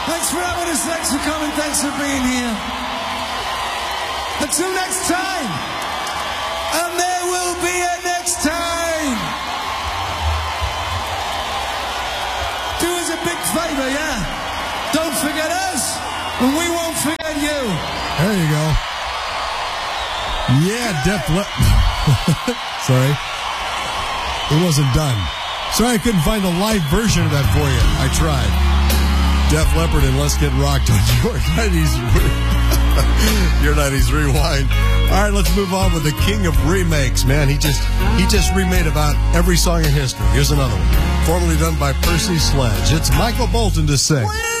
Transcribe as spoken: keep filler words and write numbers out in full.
Thanks for having us. Thanks for coming. Thanks for being here. Until next time. And there will be a next time. Do us a big favor, yeah? Don't forget us, and we won't forget you. There you go. Yeah, Def Leppard. Sorry. It wasn't done. Sorry I couldn't find a live version of that for you. I tried. Def Leppard and Let's Get Rocked on your nineties, your nineties Rewind. All right, let's move on with the king of remakes, man. He just he just remade about every song in history. Here's another one, formerly done by Percy Sledge. It's Michael Bolton to sing.